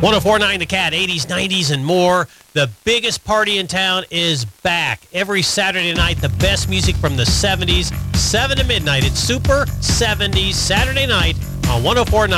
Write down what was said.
104.9 The Cat, 80s, 90s, and more. The biggest party in town is back. Every Saturday night, the best music from the 70s, 7 to midnight. It's Super 70s Saturday night on 104.9